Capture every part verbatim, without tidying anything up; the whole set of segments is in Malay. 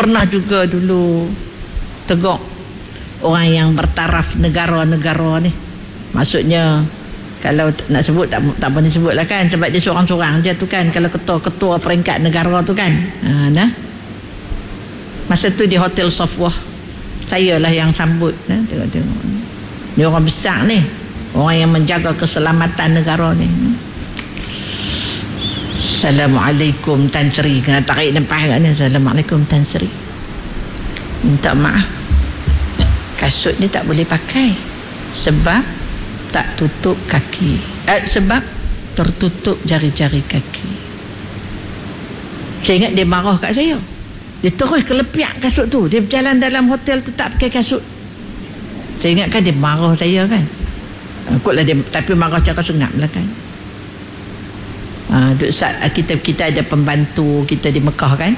pernah juga dulu tegak orang yang bertaraf negara-negara ni. Maksudnya kalau nak sebut tak tak boleh sebut lah kan, sebab dia seorang-seorang je tu kan, kalau ketua-ketua peringkat negara tu kan. Ha, nah. Masa tu di Hotel Safwah, saya lah yang sambut. Nah, tengok-tengok. Ni orang besar ni, orang yang menjaga keselamatan negara ni. Assalamualaikum Tan Sri, kena tarik nafas kat ni. Assalamualaikum Tan Sri, minta maaf, kasut ni tak boleh pakai sebab tak tutup kaki, eh, sebab tertutup jari-jari kaki. Saya ingat dia marah kat saya, dia terus kelepiak kasut tu, dia berjalan dalam hotel tu tak pakai kasut. Saya ingat kan dia marah saya kan, ikutlah dia, tapi marah cara sengap lah kan. Ha, saat kita kita ada pembantu kita di Mekah kan,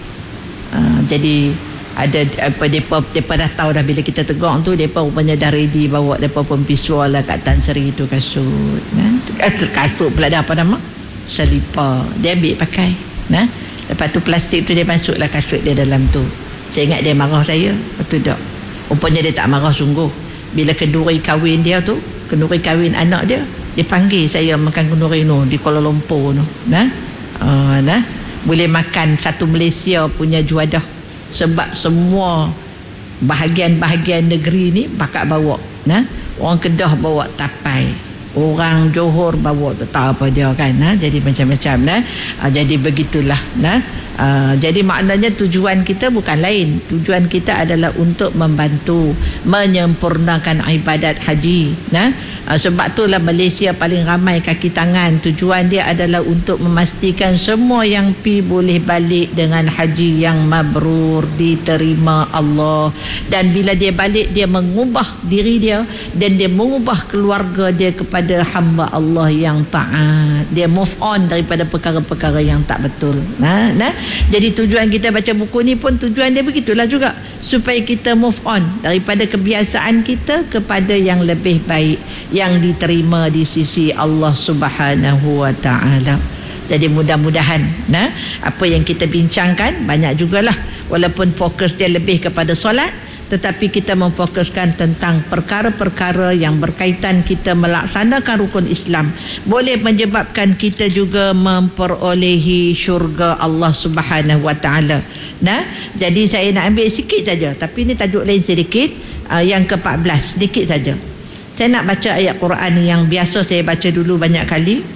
ha, jadi ada apa, depa depa dah tahu dah bila kita tegur tu, depa rupanya dah ready bawa depa pun visual lah kat Tan Sri tu kasut kan. Kasut pula dah apa nama, selipar, dia ambil pakai nah. Lepas tu plastik tu dia masuklah kasut dia dalam tu. Saya ingat dia marah saya, betul tak? Rupanya dia tak marah sungguh. Bila kenduri kahwin dia tu, kenduri kahwin anak dia, dia panggil saya makan kenduri tu di Kuala Lumpur tu nah. Uh, nah boleh makan satu Malaysia punya juadah, sebab semua bahagian-bahagian negeri ni bakal bawa nah. Orang Kedah bawa tapai, orang Johor bawa tak tahu apa dia kan nah. Jadi macam-macam nah. Uh, jadi begitulah nah. Uh, jadi maknanya tujuan kita bukan lain, tujuan kita adalah untuk membantu menyempurnakan ibadat haji nah. Uh, sebab itulah Malaysia paling ramai kaki tangan. Tujuan dia adalah untuk memastikan semua yang pi boleh balik dengan haji yang mabrur, diterima Allah. Dan bila dia balik, dia mengubah diri dia dan dia mengubah keluarga dia kepada hamba Allah yang taat. Dia move on daripada perkara-perkara yang tak betul nah, nah. Jadi tujuan kita baca buku ni pun tujuan dia begitulah juga, supaya kita move on daripada kebiasaan kita kepada yang lebih baik, yang diterima di sisi Allah Subhanahu wa taala. Jadi mudah-mudahan nah, apa yang kita bincangkan banyak jugalah, walaupun fokus dia lebih kepada solat, tetapi kita memfokuskan tentang perkara-perkara yang berkaitan kita melaksanakan rukun Islam, boleh menyebabkan kita juga memperolehi syurga Allah Subhanahu wa taala. Nah, jadi saya nak ambil sikit saja, tapi ini tajuk lain sedikit, uh, yang ke empat belas sedikit saja. Saya nak baca ayat Quran yang biasa saya baca dulu banyak kali.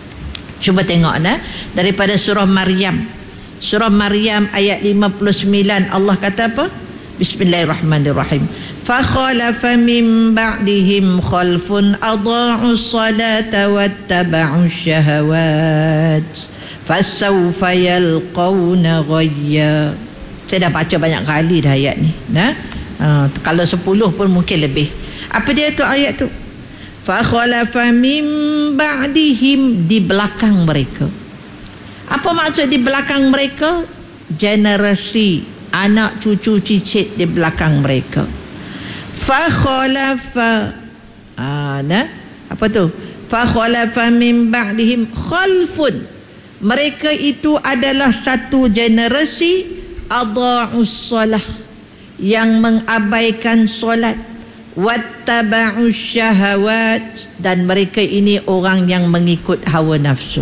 Cuba tengok nah, daripada surah Maryam. Surah Maryam ayat lima puluh sembilan, Allah kata apa? Bismillahirrahmanirrahim. Fa khalafa min ba'dihim khalfun adha'u as-salata wattaba'u syahawat fasawfa yalqawna ghayya. Saya dah baca banyak kali dah ayat ni nah. Uh, kalau sepuluh pun mungkin lebih. Apa dia tu ayat tu? Fa khalafa min ba'dihim, di belakang mereka. Apa maksud di belakang mereka? Generasi, anak cucu cicit di belakang mereka. Fa khalafa, ah, nah, apa tu? Fa khalafa min ba'dihim khalfun, mereka itu adalah satu generasi adha'us salah, yang mengabaikan solat, wattaba'us syahawat, dan mereka ini orang yang mengikut hawa nafsu.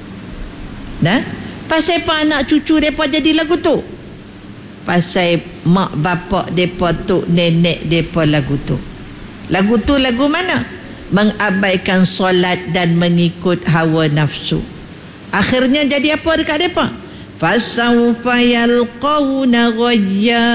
Nah, pasal apa anak cucu mereka jadi lagu tu? Pasal mak bapak mereka tu, nenek mereka lagu tu. Lagu tu lagu mana? Mengabaikan solat dan mengikut hawa nafsu. Akhirnya jadi apa dekat mereka? Fasawfa yalqawna ghayya,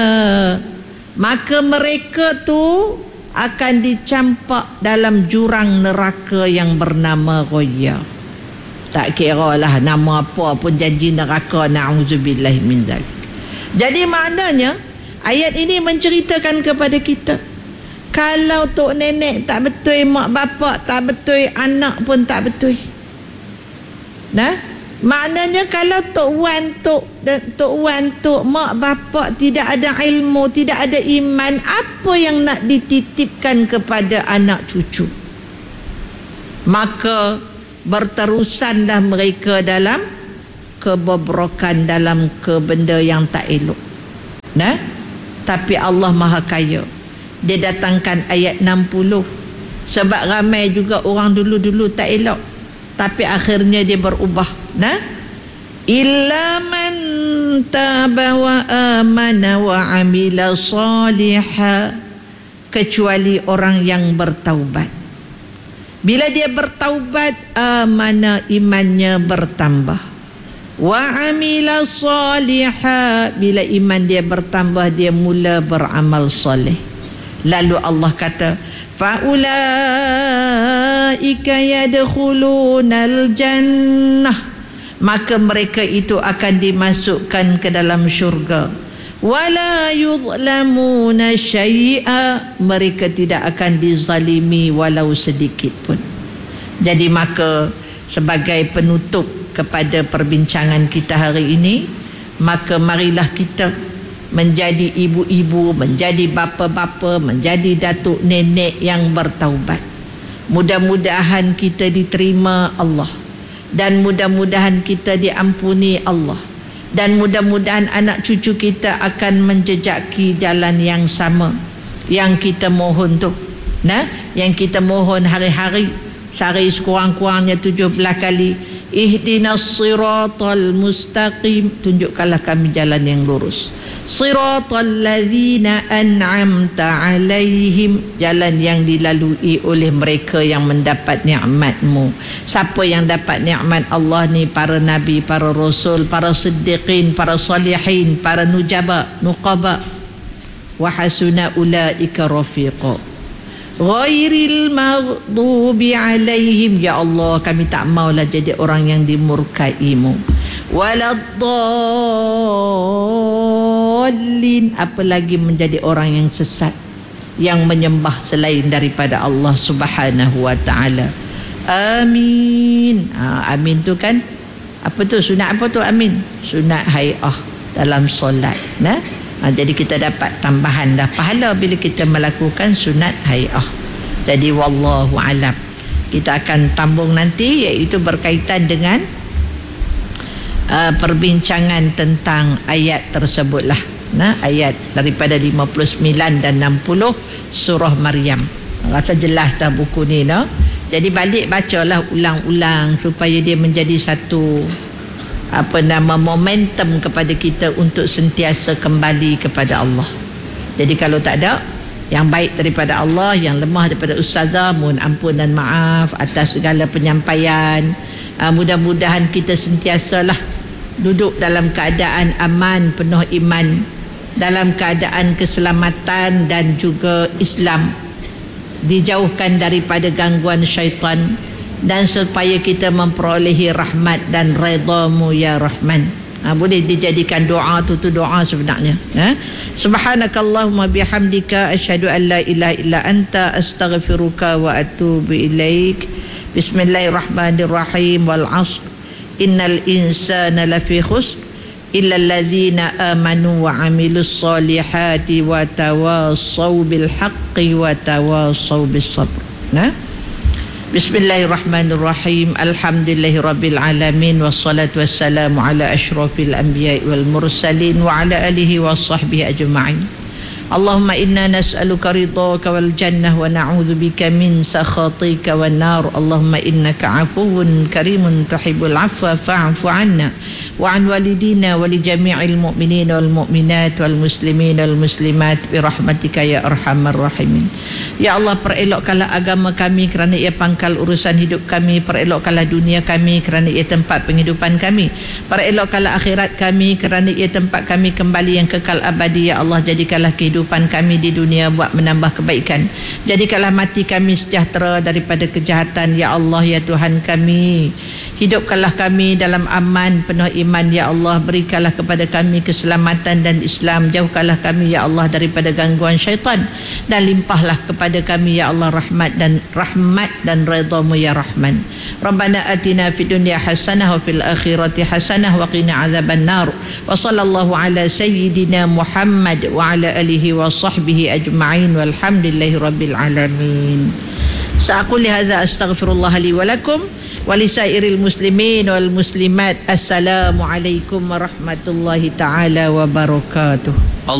maka mereka tu akan dicampak dalam jurang neraka yang bernama ghayya. Tak kira lah nama apa pun, janji neraka, na'udzubillah min dzalik. Jadi maknanya ayat ini menceritakan kepada kita, kalau tok nenek tak betul, mak bapak tak betul, anak pun tak betul. Nah, maknanya kalau tok wan tok tok wan tok mak bapak tidak ada ilmu, tidak ada iman, apa yang nak dititipkan kepada anak cucu? Maka berterusanlah mereka dalam kebobrokan, dalam ke benda yang tak elok. Nah, tapi Allah Maha Kaya. Dia datangkan ayat enam puluh. Sebab ramai juga orang dulu-dulu tak elok, tapi akhirnya dia berubah. Nah, illa man taba wa amana wa amila salihah, kecuali orang yang bertaubat. Bila dia bertaubat, amana, imannya bertambah. Wa amila salihah, bila iman dia bertambah, dia mula beramal soleh. Lalu Allah kata, faulaika yadkhulunal jannah, maka mereka itu akan dimasukkan ke dalam syurga. Wala yuzlamuna syai'a, mereka tidak akan dizalimi walau sedikit pun. Jadi maka sebagai penutup kepada perbincangan kita hari ini, maka marilah kita menjadi ibu-ibu, menjadi bapa-bapa, menjadi datuk nenek yang bertaubat. Mudah-mudahan kita diterima Allah, dan mudah-mudahan kita diampuni Allah, dan mudah-mudahan anak cucu kita akan menjejaki jalan yang sama yang kita mohon tu. Nah, yang kita mohon hari-hari, sehari sekurang-kurangnya tujuh belas kali, ihdinas siratal mustaqim, tunjukkanlah kami jalan yang lurus. Siratal ladzina an'amta alaihim, jalan yang dilalui oleh mereka yang mendapat nikmat-Mu. Siapa yang dapat nikmat Allah ni? Para nabi, para rasul, para siddiqin, para salihin, para nujaba, nuqaba. Wa hasuna ulaika rafiqa. Ghairil maghdubi alaihim, ya Allah, kami tak maulah jadi orang yang dimurkai-Mu. Waladdallin, apalagi menjadi orang yang sesat, yang menyembah selain daripada Allah Subhanahu wa taala. Amin. Ha, amin tu kan apa tu, sunat apa tu amin? Sunat hai'ah dalam solat. Nah, ha, jadi kita dapat tambahan dah pahala bila kita melakukan sunat hai'ah. Jadi wallahu alam. Kita akan tambung nanti, iaitu berkaitan dengan uh, perbincangan tentang ayat tersebutlah. Nah, ayat daripada lima puluh sembilan dan enam puluh surah Maryam. Rasa jelas dah buku ni, no? Jadi balik bacalah ulang-ulang supaya dia menjadi satu apa nama momentum kepada kita untuk sentiasa kembali kepada Allah. Jadi kalau tak ada yang baik daripada Allah, yang lemah daripada ustazah, mohon ampun dan maaf atas segala penyampaian. Uh, mudah-mudahan kita sentiasalah duduk dalam keadaan aman, penuh iman, dalam keadaan keselamatan dan juga Islam, dijauhkan daripada gangguan syaitan, dan supaya kita memperolehi rahmat dan redha-Mu ya Rahman. Ha, boleh dijadikan doa tu tu doa sebenarnya. Ha? Subhanakallahumma bihamdika asyhadu an la ilaha illa anta astaghfiruka wa atubu ilaik. Bismillahirrahmanirrahim. Wal 'ashr innal insana lafi khusr illa alladzina amanu wa 'amilus solihati wa tawassaw bil haqqi wa tawassaw bis sabr. Nah, Bismillahirrahmanirrahim. Alhamdulillahirabbil alamin, wassalatu wassalamu ala asyrafil anbiya'i wal mursalin wa ala alihi washabbihi ajma'in. Allahumma inna nas'aluka ridhaka wal jannah wa na'udzu bika min sakhatika wan nar. Allahumma innaka 'afuwun karimun tuhibbul 'afwa fa'fu 'anna wa 'an walidina wa li jami'il mu'minina wal mu'minat wal muslimina wal muslimat bi rahmatika ya arhamar rahimin. Ya Allah, perelokkanlah agama kami kerana ia pangkal urusan hidup kami. Perelokkanlah dunia kami kerana ia tempat penghidupan kami. Perelokkanlah akhirat kami kerana ia tempat kami kembali yang kekal abadi. Ya Allah, jadikanlah kehidupan kami di dunia buat menambah kebaikan. Jadikanlah mati kami sejahtera daripada kejahatan. Ya Allah, ya Tuhan kami, hidupkanlah kami dalam aman, penuh iman. Ya Allah, berikanlah kepada kami keselamatan dan Islam. Jauhkanlah kami ya Allah daripada gangguan syaitan, dan limpahlah kepada kami ya Allah rahmat dan rahmat dan redha-Mu ya Rahman. Rabbana atina fid dunya hasanah wa fil akhirati hasanah wa qina azaban nar. Wa sallallahu ala sayyidina Muhammad wa ala alihi wa sahbihi ajma'in walhamdulillahi rabbil alamin. Sa'aqul hadza astaghfirullah li wa lakum wa li sairil muslimin wal muslimat. Assalamu alaikum warahmatullahi taala wabarakatuh.